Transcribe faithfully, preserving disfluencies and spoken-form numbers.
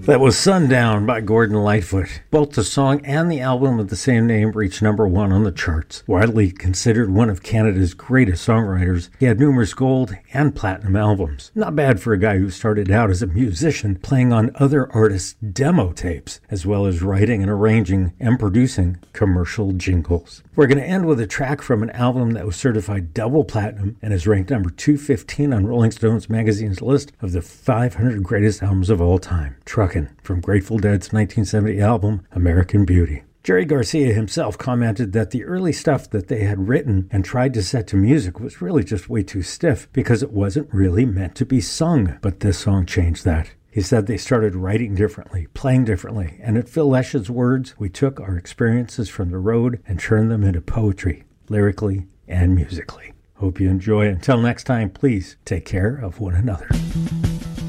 That was Sundown by Gordon Lightfoot. Both the song and the album of the same name reached number one on the charts. Widely considered one of Canada's greatest songwriters, he had numerous gold and platinum albums. Not bad for a guy who started out as a musician playing on other artists' demo tapes, as well as writing and arranging and producing commercial jingles. We're going to end with a track from an album that was certified double platinum and is ranked number two fifteen on Rolling Stones magazine's list of the five hundred greatest albums of all time. Truckin', from Grateful Dead's nineteen seventy album, American Beauty. Jerry Garcia himself commented that the early stuff that they had written and tried to set to music was really just way too stiff because it wasn't really meant to be sung, but this song changed that. He said they started writing differently, playing differently, and at Phil Lesh's words, we took our experiences from the road and turned them into poetry, lyrically and musically. Hope you enjoy. Until next time, please take care of one another.